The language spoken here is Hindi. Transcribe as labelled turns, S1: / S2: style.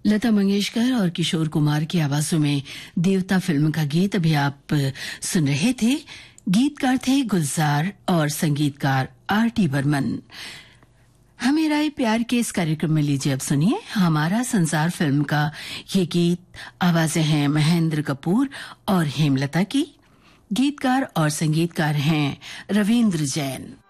S1: लता मंगेशकर और किशोर कुमार की आवाजों में देवता फिल्म का गीत अभी आप सुन रहे थे। गीतकार थे गुलजार और संगीतकार आर.टी. बर्मन। हमें राय प्यार के इस कार्यक्रम में लीजिए अब सुनिए हमारा संसार फिल्म का ये गीत। आवाजें हैं महेंद्र कपूर और हेमलता की। गीतकार और संगीतकार हैं रविंद्र जैन।